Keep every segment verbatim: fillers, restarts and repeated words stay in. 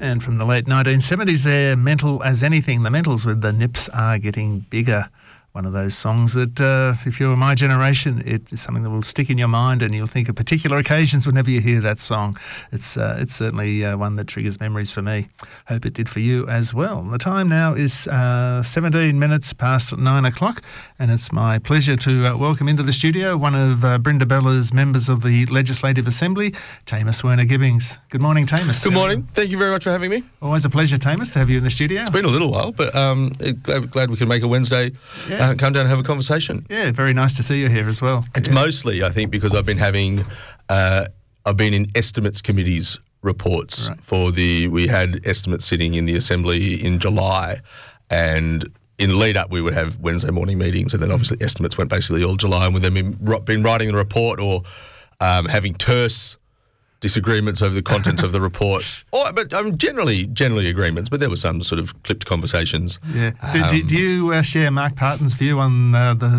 And from the late nineteen seventies there, Mental as Anything. The Mentals with The Nips Are Getting Bigger. One of those songs that, uh, if you're my generation, it is something that will stick in your mind and you'll think of particular occasions whenever you hear that song. It's uh, it's certainly uh, one that triggers memories for me. Hope it did for you as well. The time now is uh, seventeen minutes past nine o'clock, and it's my pleasure to uh, welcome into the studio one of uh, Brindabella's members of the Legislative Assembly, Tamus Werner-Gibbings. Good morning, Tamus. Good morning. Thank you very much for having me. Always a pleasure, Tamus, to have you in the studio. It's been a little while, but um, glad, glad we could make a Wednesday. Yeah. Uh, come down and have a conversation. Yeah, very nice to see you here as well. It's yeah. mostly, I think, because I've been having, uh, I've been in estimates committees reports right. for the, we had estimates sitting in the Assembly in July, and in lead up we would have Wednesday morning meetings, and then obviously estimates went basically all July, and with them been, been writing the report or um, having terse disagreements over the contents of the report, or, but um, generally generally agreements, but there were some sort of clipped conversations. Yeah. Um, do, do you uh, share Mark Parton's view on uh, the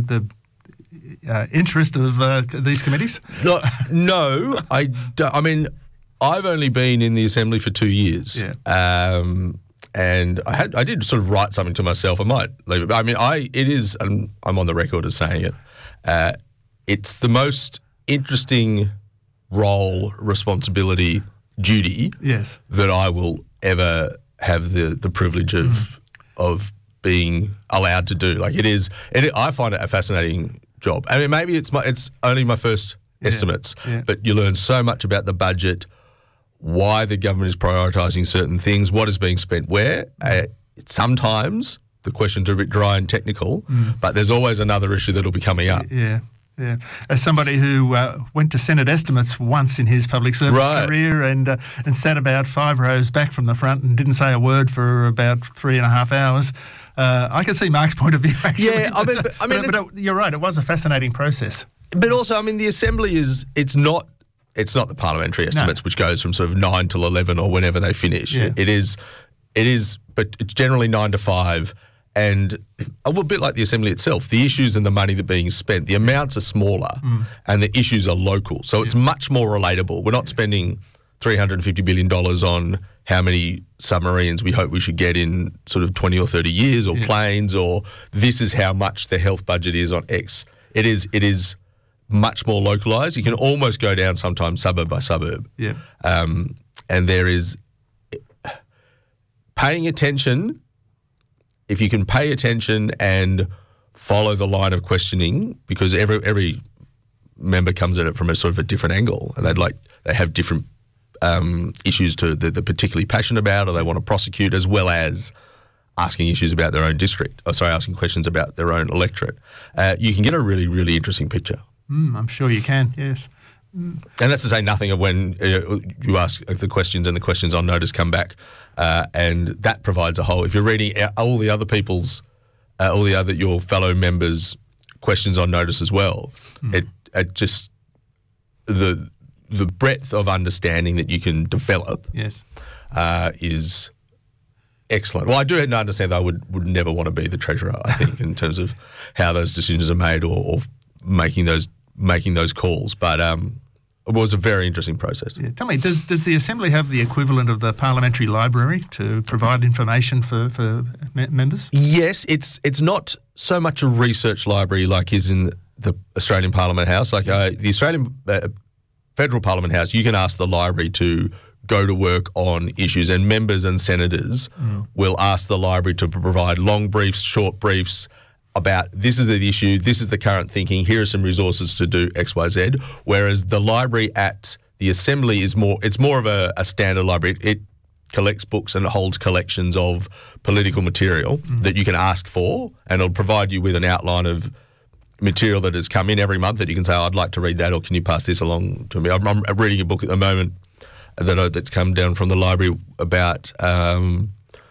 the uh, interest of uh, these committees? No, no, I don't. I mean, I've only been in the Assembly for two years. Yeah. Um, and I had I did sort of write something to myself. I might leave it. But I mean, I it is. I'm, I'm on the record as saying it. Uh, it's the most interesting role, responsibility, duty yes. that I will ever have the, the privilege of mm. of being allowed to do. Like it is, it, I find it a fascinating job. I mean, maybe it's my it's only my first yeah. estimates, yeah. but you learn so much about the budget, why the government is prioritising certain things, what is being spent where. Uh, sometimes the questions are a bit dry and technical, mm. but there's always another issue that'll be coming up. Yeah. Yeah, as somebody who uh, went to Senate estimates once in his public service right. career and uh, and sat about five rows back from the front and didn't say a word for about three and a half hours, uh, I can see Mark's point of view. Actually, yeah, I mean, but, but, I mean, but, but it, you're right. It was a fascinating process. But also, I mean, the Assembly is it's not it's not the parliamentary estimates, no. which goes from sort of nine till eleven or whenever they finish. Yeah. It, it is, it is, but it's generally nine to five. And a little bit like the Assembly itself, the issues and the money that are being spent, the amounts are smaller mm. and the issues are local. So yeah. it's much more relatable. We're not spending three hundred fifty billion dollars on how many submarines we hope we should get in sort of twenty or thirty years or yeah. planes, or this is how much the health budget is on X. It is it is much more localised. You can almost go down sometimes suburb by suburb. Yeah. Um, and there is paying attention. If you can pay attention and follow the line of questioning, because every every member comes at it from a sort of a different angle, and they'd like they have different um, issues to that they're particularly passionate about, or they want to prosecute, as well as asking issues about their own district. Or sorry, asking questions about their own electorate. Uh, you can get a really really interesting picture. Mm, I'm sure you can. Yes. And that's to say nothing of when uh, you ask the questions and the questions on notice come back, uh, and that provides a whole. If you're reading all the other people's, uh, all the other your fellow members' questions on notice as well, mm. it it just the the breadth of understanding that you can develop, yes, uh, is excellent. Well, I do understand that I would would never want to be the treasurer. I think in terms of how those decisions are made or, or making those making those calls, but. Um, It was a very interesting process. Yeah. Tell me, does does the Assembly have the equivalent of the Parliamentary Library to provide information for, for me- members? Yes, it's it's not so much a research library like is in the Australian Parliament House. Like uh, the Australian uh, Federal Parliament House, you can ask the library to go to work on issues, and members and senators mm. will ask the library to provide long briefs, short briefs, about this is the issue, this is the current thinking, here are some resources to do X, Y, Z, whereas the library at the Assembly is more, it's more of a, a standard library. It, it collects books and it holds collections of political material mm. that you can ask for, and it'll provide you with an outline of material that has come in every month that you can say, oh, I'd like to read that, or can you pass this along to me? I'm, I'm reading a book at the moment that I, that's come down from the library about um,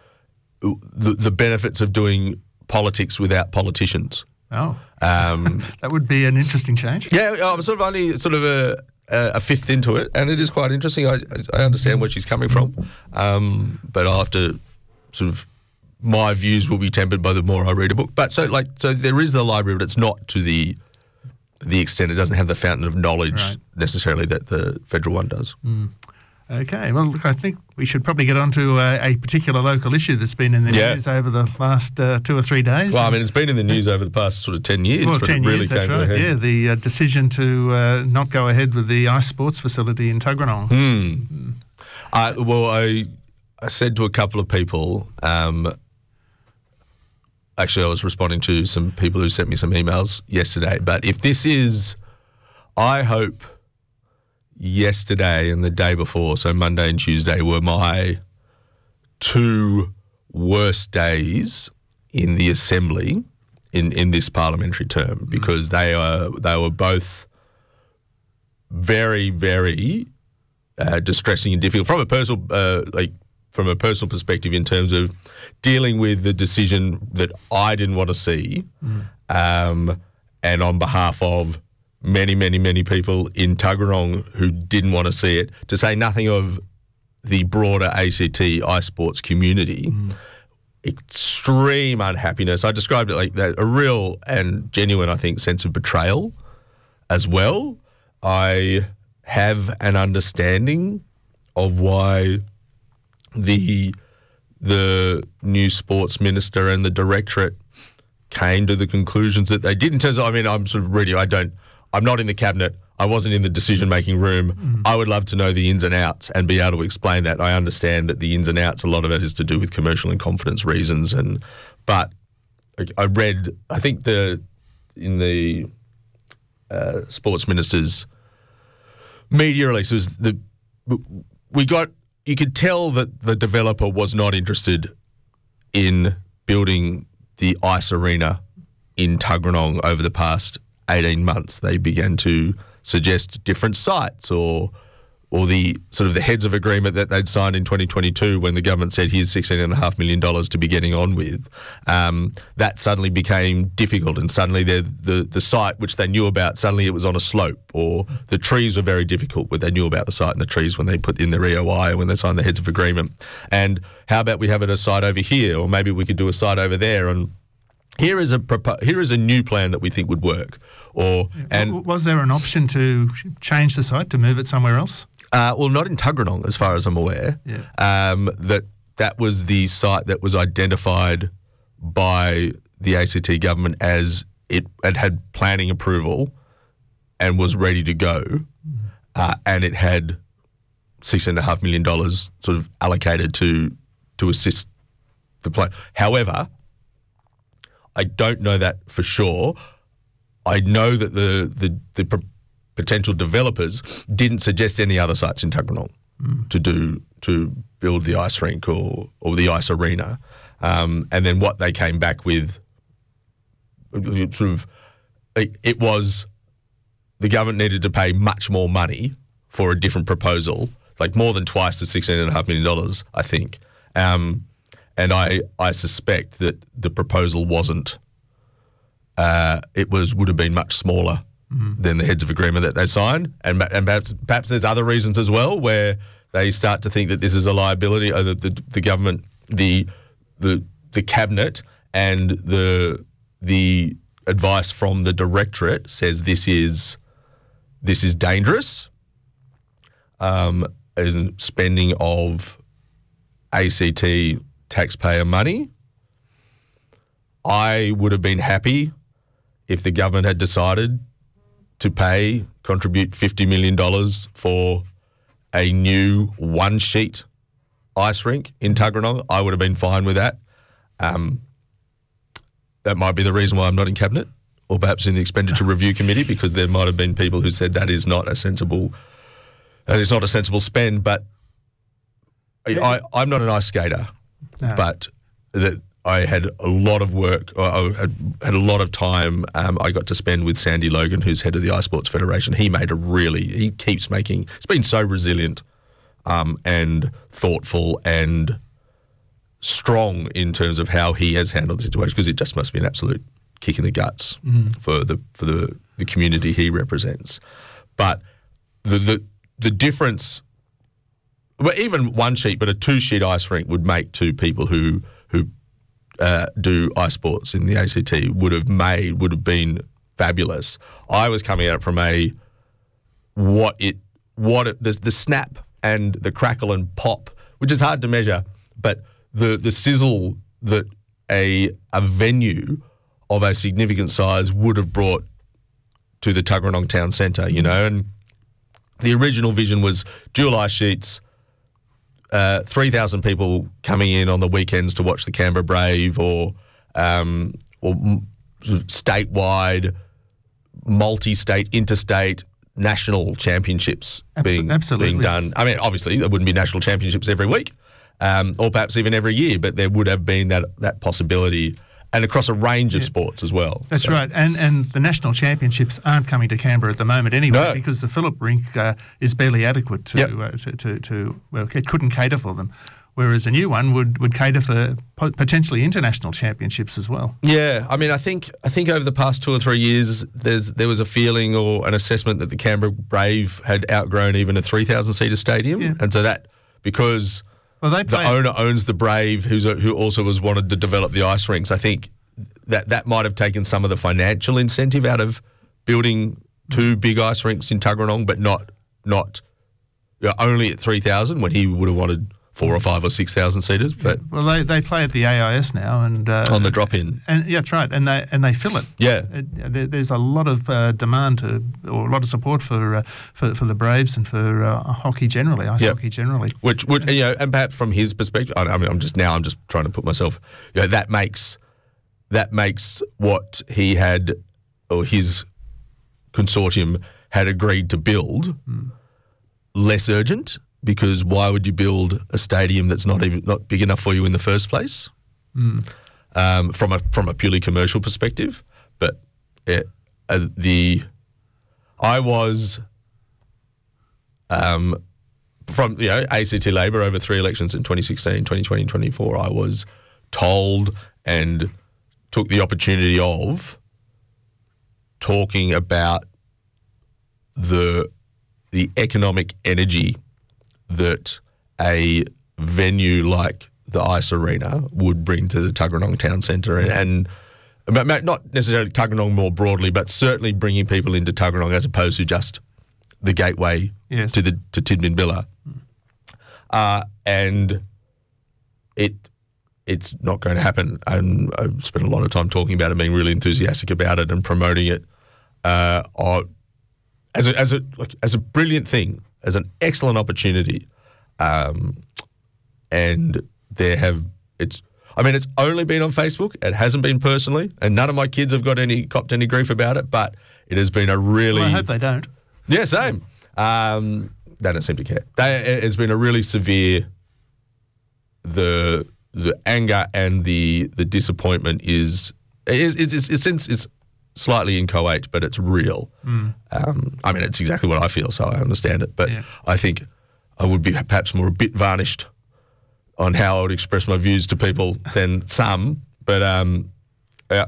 the, the benefits of doing politics without politicians. Oh, um, that would be an interesting change. Yeah, I'm sort of only sort of a, a fifth into it, and it is quite interesting. I, I understand where she's coming from, um, but I'll have to sort of, my views will be tempered by the more I read a book. But so like, so there is the library, but it's not to the the extent, it doesn't have the fountain of knowledge right. necessarily that the federal one does. Mm. Okay, well, look, I think we should probably get on to uh, a particular local issue that's been in the Yeah. news over the last uh, two or three days. Well, I mean, it's been in the news over the past sort of ten years. Well, but ten it really years, that's came to a right, head. yeah. The uh, decision to uh, not go ahead with the ice sports facility in Tuggeranong. Hmm. Uh, well, I I said to a couple of people, um, actually I was responding to some people who sent me some emails yesterday, but if this is, I hope yesterday and the day before, so Monday and Tuesday, were my two worst days in the Assembly in, in this parliamentary term, because they are they were both very, very uh, distressing and difficult from a personal uh, like from a personal perspective in terms of dealing with the decision that I didn't want to see, mm. um, and on behalf of many, many, many people in Tuggeranong who didn't want to see it, to say nothing of the broader A C T ice sports community. Mm. Extreme unhappiness. I described it like that, a real and genuine, I think, sense of betrayal as well. I have an understanding of why the the new sports minister and the directorate came to the conclusions that they did in terms of, I mean, I'm sort of ready, I don't, I'm not in the cabinet. I wasn't in the decision-making room. Mm. I would love to know the ins and outs and be able to explain that. I understand that the ins and outs, a lot of it is to do with commercial and confidence reasons. And but I read, I think the in the uh, sports minister's media release was the we got. You could tell that the developer was not interested in building the ice arena in Tuggeranong over the past eighteen months. They began to suggest different sites, or or the sort of the heads of agreement that they'd signed in twenty twenty-two when the government said here's sixteen point five million dollars to be getting on with. Um, that suddenly became difficult, and suddenly the, the the site which they knew about, suddenly it was on a slope, or the trees were very difficult, but they knew about the site and the trees when they put in their E O I and when they signed the heads of agreement. And how about we have it a site over here, or maybe we could do a site over there, and here is a propo- here is a new plan that we think would work. Or and was there an option to change the site, to move it somewhere else? Uh, well, not in Tuggeranong, as far as I'm aware. Yeah. Um, that that was the site that was identified by the A C T government as it, it had planning approval and was ready to go, mm. uh, and it had six and a half million dollars sort of allocated to to assist the plan. However, I don't know that for sure. I know that the the the pro- potential developers didn't suggest any other sites in Tuggeranong mm. to do to build the ice rink or or the ice arena, um, and then what they came back with, sort of, it, it was the government needed to pay much more money for a different proposal, like more than twice the sixteen and a half million dollars, I think, um, and I I suspect that the proposal wasn't. Uh, it was would have been much smaller mm. than the heads of agreement that they signed, and and perhaps perhaps there's other reasons as well where they start to think that this is a liability, or that the, the government, the the the cabinet, and the the advice from the directorate says this is this is dangerous, um, and spending of A C T taxpayer money. I would have been happy if the government had decided to pay, contribute fifty million dollars for a new one-sheet ice rink in Tuggeranong. I would have been fine with that. Um, that might be the reason why I'm not in Cabinet, or perhaps in the Expenditure Review Committee, because there might have been people who said that is not a sensible, that is not a sensible spend. But I, I'm not an ice skater, no. but that. I had a lot of work, I had, had a lot of time um, I got to spend with Sandy Logan, who's head of the Ice Sports Federation. He made a really, he keeps making, he's been so resilient um, and thoughtful and strong in terms of how he has handled the situation, because it just must be an absolute kick in the guts mm. for the for the, the community he represents. But the the, the difference, well, even one sheet, but a two-sheet ice rink would make two people who who Uh, do ice sports in the A C T would have made, would have been fabulous. I was coming at it from a, what it, what it, the, the snap and the crackle and pop, which is hard to measure, but the the sizzle that a a venue of a significant size would have brought to the Tuggeranong Town Centre, you know, and the original vision was dual ice sheets, uh, three thousand people coming in on the weekends to watch the Canberra Brave, or um, or m- statewide, multi-state, interstate, national championships Abso- being absolutely. being done. I mean, obviously there wouldn't be national championships every week, um, or perhaps even every year, but there would have been that that possibility, and across a range of Yeah. sports as well. That's So- right, and and the national championships aren't coming to Canberra at the moment anyway, No. because the Phillip rink uh, is barely adequate to, Yep. uh, to, to to well, it couldn't cater for them, whereas a new one would, would cater for po- potentially international championships as well. Yeah, I mean, I think I think over the past two or three years, there's there was a feeling or an assessment that the Canberra Brave had outgrown even a three thousand seater stadium, Yeah. and so that because Well, they the play. owner owns the Brave, who's a, who also was wanted to develop the ice rinks. I think that that might have taken some of the financial incentive out of building two big ice rinks in Tuggeranong, but not not you know, only at three thousand when he would have wanted four or five or six thousand seaters. But Well, they, they play at the A I S now, and uh, on the drop in, and yeah, that's right, and they and they fill it. yeah. It, there, there's a lot of uh, demand to, or a lot of support for uh, for, for the Braves and for uh, hockey generally, ice Yep. hockey generally. Which would you know, and perhaps from his perspective, I I mean, I'm just now I'm just trying to put myself. You know, that makes that makes what he had or his consortium had agreed to build less urgent, because why would you build a stadium that's not even not big enough for you in the first place? Um, from a from a purely commercial perspective, but it, uh, the I was. Um, From, you know, A C T Labor over three elections in twenty sixteen, twenty twenty, twenty twenty-four, I was told and took the opportunity of talking about the the economic energy that a venue like the Ice Arena would bring to the Tuggeranong Town Centre, and, and but not necessarily Tuggeranong more broadly, but certainly bringing people into Tuggeranong as opposed to just the gateway Yes. to the to Tidbinbilla. Uh, and it it's not going to happen. And I've spent a lot of time talking about it, being really enthusiastic about it and promoting it uh, or as a, as a like, as a brilliant thing, as an excellent opportunity. Um, and there have it's. I mean, it's only been on Facebook. It hasn't been personally, and none of my kids have got any copped any grief about it. But it has been a really Well, I hope they don't. yeah, same. Um, they don't seem to care. They, it- it's been a really severe. The the anger and the the disappointment is it's it's it's, it's, it's slightly inchoate, but it's real. Um, I mean, it's exactly what I feel, so I understand it. But Yeah. I think I would be perhaps more a bit varnished on how I would express my views to people than some. But um, yeah,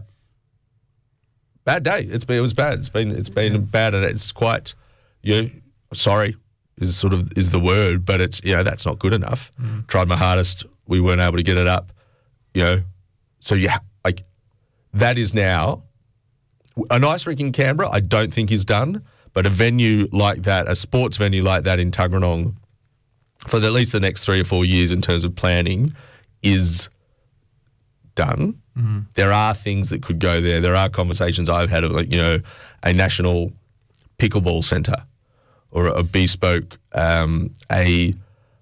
bad day. It's been it was bad. It's been it's been bad, and it's quite. You know, sorry is sort of is the word, but it's you know that's not good enough. Tried my hardest. We weren't able to get it up. You know, so yeah, like that is now a nice rink in Canberra. I don't think is done, but a venue like that, a sports venue like that in Tuggeranong, for the, at least the next three or four years in terms of planning, is done. Mm-hmm. There are things that could go there. There are conversations I've had of like you know a national pickleball centre or a bespoke um, a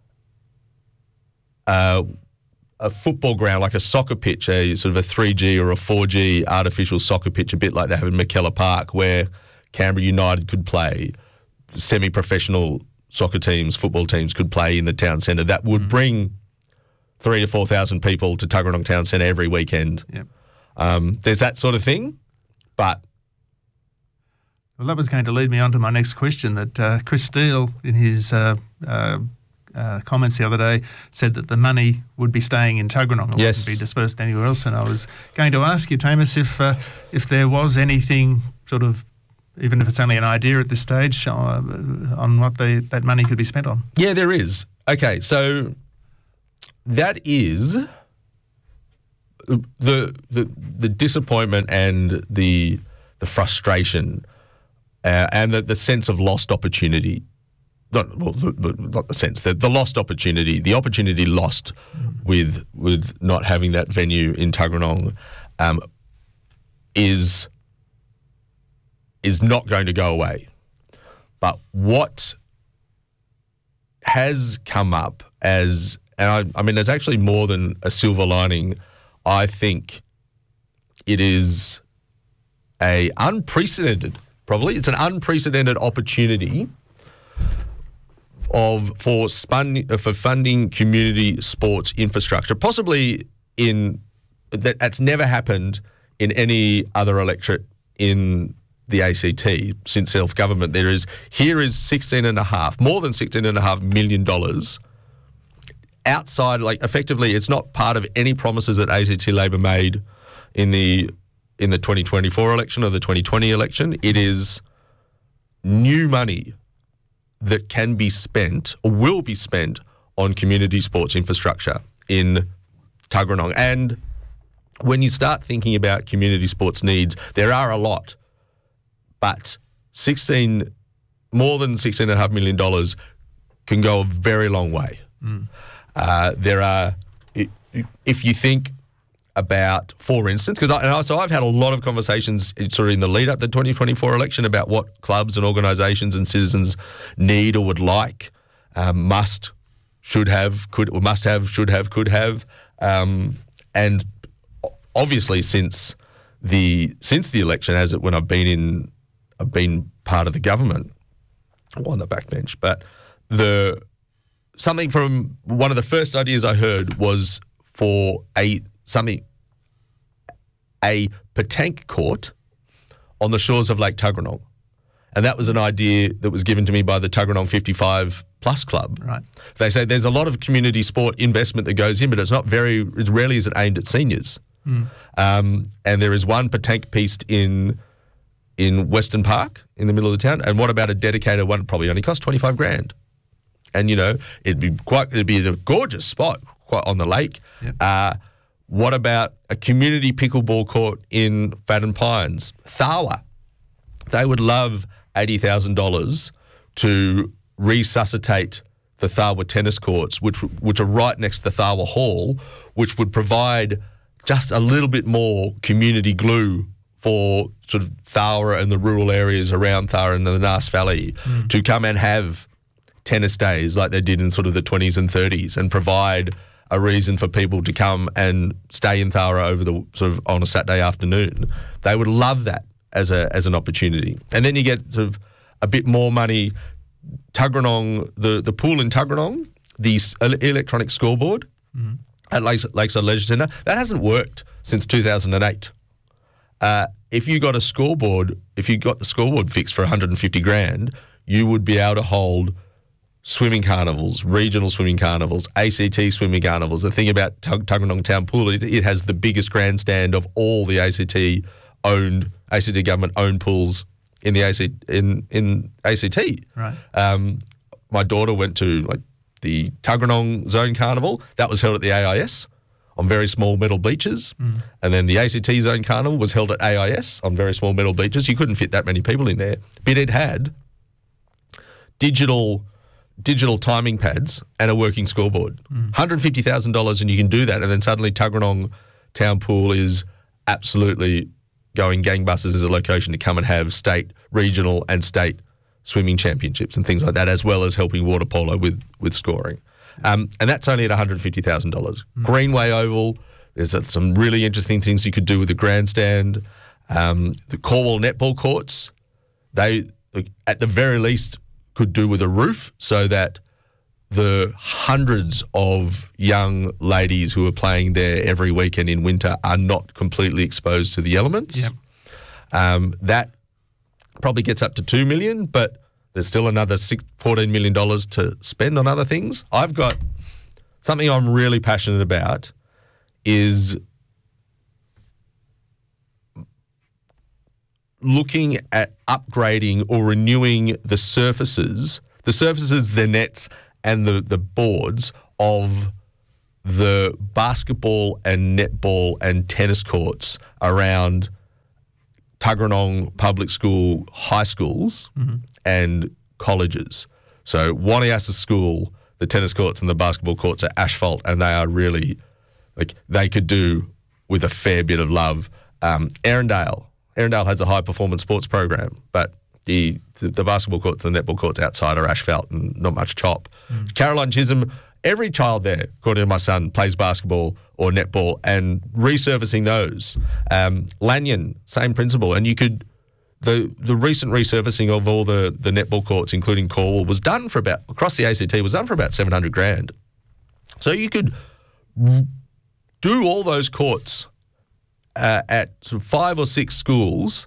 uh, a football ground like a soccer pitch, a sort of a three G or a four G artificial soccer pitch, a bit like they have in McKellar Park, where Canberra United could play, semi-professional soccer teams, football teams could play in the town centre. That would bring three to four thousand people to Tuggeranong Town Centre every weekend. Yep. Um, there's that sort of thing, but Well, that was going to lead me on to my next question, that uh, Chris Steele, in his uh, uh, uh, comments the other day, said that the money would be staying in Tuggeranong. It Yes. wouldn't be dispersed anywhere else. And I was going to ask you, Tamus, if, uh, if there was anything sort of, even if it's only an idea at this stage, uh, on what they, that money could be spent on. yeah, there is. Okay, so that is the the the disappointment and the the frustration uh, and the, the sense of lost opportunity not well, the, the, not the sense that the lost opportunity, the opportunity lost mm. with with not having that venue in Tuggeranong, um, is is not going to go away. But what has come up as, and I, I mean, there's actually more than a silver lining. I think it is a unprecedented, probably it's an unprecedented opportunity of for spun, for funding community sports infrastructure, possibly in that that's never happened in any other electorate in the A C T since self-government. There is here is sixteen and a half, more than sixteen and a half million dollars outside, like effectively, it's not part of any promises that A C T Labor made in the in the twenty twenty-four election or the twenty twenty election. It is new money that can be spent or will be spent on community sports infrastructure in Tuggeranong. And when you start thinking about community sports needs, there are a lot, but sixteen, more than sixteen and a half million dollars can go a very long way. Mm. Uh, there are, if you think about, for instance, because I, so I've had a lot of conversations sort of in the lead up to the twenty twenty-four election about what clubs and organisations and citizens need or would like, um, must, should have, could, or must have, should have, could have, um, and obviously since the since the election, as it when I've been in, I've been part of the government, on the backbench, but the something from one of the first ideas I heard was for a something a petanque court on the shores of Lake Tuggeranong. And that was an idea that was given to me by the Tuggeranong fifty-five Plus Club. Right. They say there's a lot of community sport investment that goes in, but it's not very, it rarely is it aimed at seniors. Mm. Um, and there is one petanque piste in in Western Park in the middle of the town. And what about a dedicated one? Probably only cost twenty-five grand. And, you know, it'd be quite, it'd be a gorgeous spot quite on the lake. Yep. Uh, what about a community pickleball court in Fadden Pines? Tharwa. They would love eighty thousand dollars to resuscitate the Tharwa tennis courts, which which are right next to the Tharwa Hall, which would provide just a little bit more community glue for sort of Tharwa and the rural areas around Tharwa and the Nass Valley mm. to come and have tennis days like they did in sort of the twenties and thirties and provide a reason for people to come and stay in Tharwa over the sort of on a Saturday afternoon. They would love that as a as an opportunity. And then you get sort of a bit more money. Tuggeranong, the, the pool in Tuggeranong, the electronic scoreboard mm. at Lakes, Lakeside Leisure Centre, that hasn't worked since two thousand eight. Uh, if you got a scoreboard, if you got the scoreboard fixed for one hundred fifty grand, you would be able to hold swimming carnivals, regional swimming carnivals, A C T swimming carnivals. The thing about Tug- Tuggeranong Town Pool, it, it has the biggest grandstand of all the A C T owned, A C T government owned pools in the A C in in A C T. Right. Um, my daughter went to like the Tuggeranong Zone Carnival. That was held at the A I S on very small metal beaches, mm. and then the A C T Zone Carnival was held at A I S on very small metal beaches. You couldn't fit that many people in there, but it had digital. digital timing pads and a working scoreboard. Mm. one hundred fifty thousand dollars and you can do that, and then suddenly Tuggeranong Town Pool is absolutely going gangbusters as a location to come and have state, regional and state swimming championships and things like that, as well as helping water polo with, with scoring. Um, and that's only at one hundred fifty thousand dollars. Mm. Greenway Oval, there's uh, some really interesting things you could do with the grandstand. Um, the Cornwall netball courts, they, at the very least, could do with a roof so that the hundreds of young ladies who are playing there every weekend in winter are not completely exposed to the elements. Yep. Um, that probably gets up to two million dollars, but there's still another six, fourteen million dollars to spend on other things. I've got something I'm really passionate about is looking at upgrading or renewing the surfaces, the surfaces, the nets and the, the boards of the basketball and netball and tennis courts around Tuggeranong public school high schools mm-hmm. and colleges, So Wanniassa School, the tennis courts and the basketball courts are asphalt, and they are really, like, they could do with a fair bit of love. Um, Erindale. Erindale has a high-performance sports program, but the, the the basketball courts and the netball courts outside are asphalt and not much chop. Mm. Caroline Chisholm, every child there, according to my son, plays basketball or netball, and resurfacing those. Um, Lanyon, same principle. And you could, the the recent resurfacing of all the, the netball courts, including Cornwall, was done for about, across the A C T, was done for about seven hundred grand. So you could do all those courts uh, at sort of five or six schools,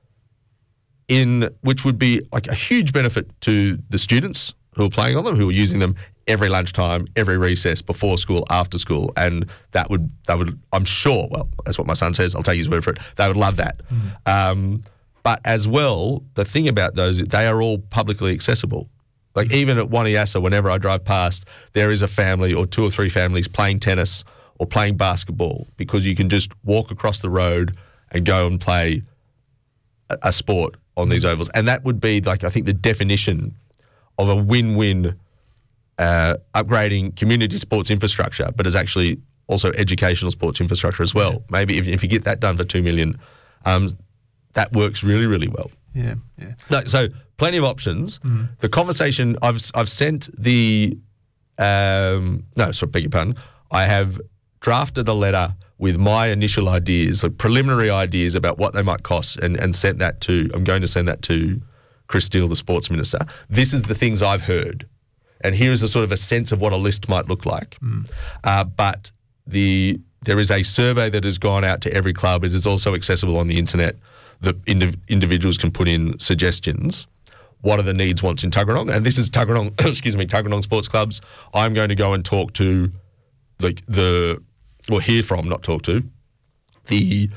in which would be like a huge benefit to the students who are playing on them, who are using them every lunchtime, every recess, before school, after school, and that would, that would, I'm sure, well, that's what my son says, I'll take his word for it, they would love that. Mm. Um, but as well, the thing about those, they are all publicly accessible. Like mm. even at Wanniassa, whenever I drive past, there is a family or two or three families playing tennis or playing basketball, because you can just walk across the road and go and play a, a sport on these ovals. And that would be, like, I think the definition of a win-win, uh, upgrading community sports infrastructure, but is actually also educational sports infrastructure as well. Yeah. Maybe if, if you get that done for two million, um, that works really, really well. Yeah, yeah. No, so plenty of options. Mm. The conversation, I've I've sent the, um, no, sorry, beg your pardon, I have drafted a letter with my initial ideas, like preliminary ideas about what they might cost, and, and sent that to, I'm going to send that to Chris Steele, the sports minister. This is the things I've heard. And here is a sort of a sense of what a list might look like. Mm. Uh, but the there is a survey that has gone out to every club. It is also accessible on the internet. The indiv- individuals can put in suggestions. What are the needs, wants in Tuggeranong? And this is Tuggeranong, excuse me, Tuggeranong Sports Clubs. I'm going to go and talk to like the, or hear from, not talk to, the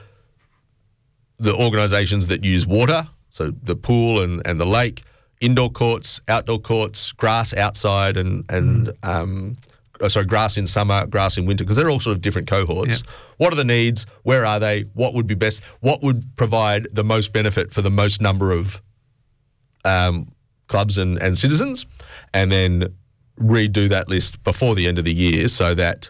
the organisations that use water, so the pool and, and the lake, indoor courts, outdoor courts, grass outside and, and mm. um, oh, sorry, grass in summer, grass in winter, because they're all sort of different cohorts. Yep. What are the needs? Where are they? What would be best? What would provide the most benefit for the most number of um, clubs and, and citizens? And then redo that list before the end of the year, so that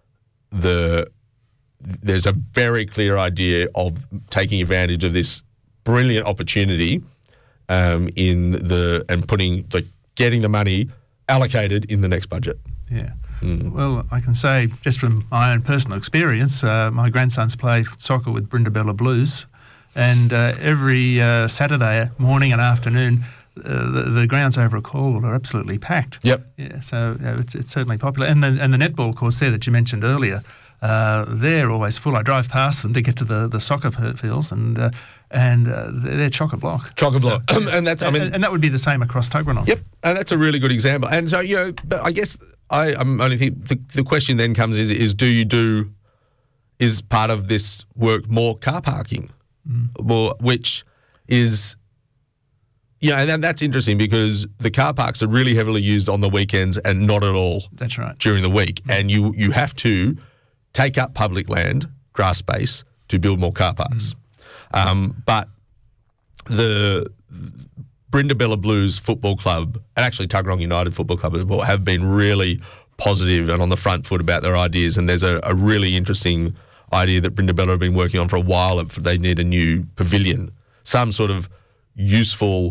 the there's a very clear idea of taking advantage of this brilliant opportunity um, in the and putting like getting the money allocated in the next budget. Yeah. Mm. Well, I can say just from my own personal experience, uh, my grandsons play soccer with Brindabella Blues, and uh, every uh, Saturday morning and afternoon, uh, the, the grounds over at Cornwall are absolutely packed. Yep. Yeah. So uh, it's it's certainly popular, and the and the netball courts there that you mentioned earlier, uh, they're always full. I drive past them to get to the, the soccer fields, and uh, and uh, they're chock-a-block. Chock-a-block, so, and that's I mean, and, and that would be the same across Tuggeranong. Yep, and that's a really good example. And so you know, but I guess I I'm only think the the question then comes is is do you do is part of this work more car parking, mm. more which is. Yeah, and that's interesting because the car parks are really heavily used on the weekends and not at all. That's right. During the week, mm. and you you have to take up public land, grass space, to build more car parks. Mm. Um, but the Brindabella Blues Football Club and actually Tuggeranong United Football Club have been really positive and on the front foot about their ideas. And there's a, a really interesting idea that Brindabella have been working on for a while. They need a new pavilion, some sort of useful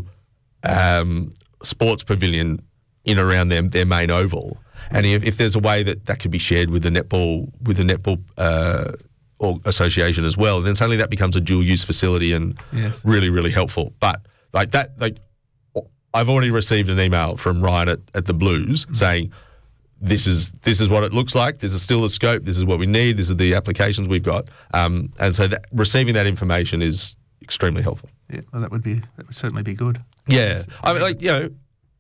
um, sports pavilion in around their, their main oval. And if, if there's a way that that could be shared with the netball with the netball uh, or association as well, then suddenly that becomes a dual use facility and yes. really really helpful. But like that, like I've already received an email from Ryan at, at the Blues mm-hmm. saying this is this is what it looks like. This is still the scope. This is what we need. This is the applications we've got. Um, and so that, receiving that information is extremely helpful. Yeah, well, that would be that would certainly be good. Yeah, I mean, like you know,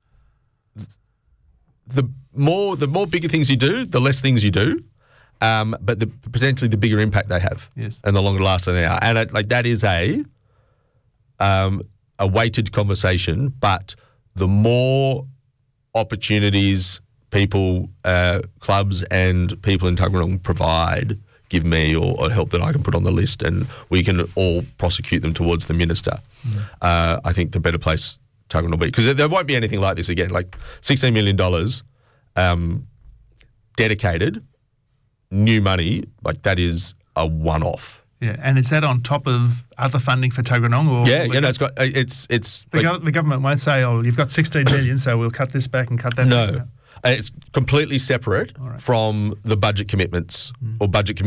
the more the more bigger things you do, the less things you do, um, but the potentially the bigger impact they have. Yes, and the longer lasting they are. And it, like that is a um, a weighted conversation, but the more opportunities people, uh, clubs, and people in Tuggeranong provide. Give me or, or help that I can put on the list and we can all prosecute them towards the minister. Mm. Uh, I think the better place Tuggeranong will be. Because there won't be anything like this again. Like sixteen million dollars um, dedicated, new money, like that is a one-off. Yeah, and is that on top of other funding for Tuggeranong? Or Yeah, yeah, no, it's got, it's, it's... The, like, gov- the government won't say, oh, you've got sixteen million, so we'll cut this back and cut that no. back. And it's completely separate right. from the budget commitments mm. or budget commitments